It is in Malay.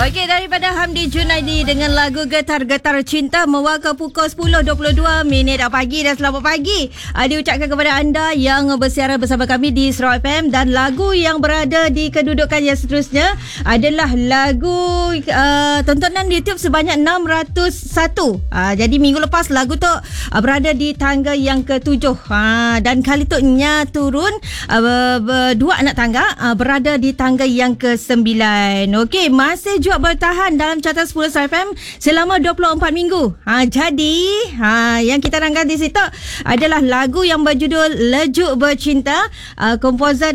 Okey, daripada Hamdi Junaidi dengan lagu Getar-Getar Cinta mewakili pukul 10.22 pagi dan selamat pagi. Diucapkan kepada anda yang bersiaran bersama kami di Sarawak FM, dan lagu yang berada di kedudukan yang seterusnya adalah lagu tontonan YouTube sebanyak 601. Jadi minggu lepas lagu tu berada di tangga yang ke-7. Dan kali tu Nya turun dua anak tangga berada di tangga yang ke-9. Okey, masih juga bertahan dalam carta 10 FM selama 24 minggu. Jadi yang kita rangkan di situ adalah lagu yang berjudul Lejuk Bercinta, komposer